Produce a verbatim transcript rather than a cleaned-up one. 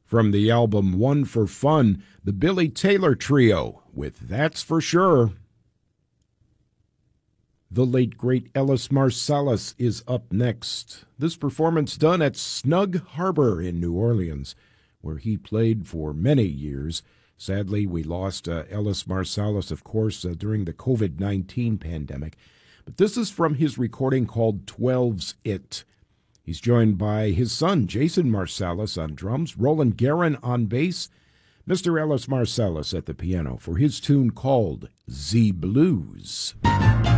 From the album One for Fun, the Billy Taylor Trio with That's For Sure. The late, great Ellis Marsalis is up next. This performance done at Snug Harbor in New Orleans, where he played for many years. Sadly, we lost uh, Ellis Marsalis, of course, uh, during the covid nineteen pandemic. But this is from his recording called Twelve's It. He's joined by his son, Jason Marsalis, on drums, Roland Guerin on bass, Mister Ellis Marsalis at the piano for his tune called Z Blues.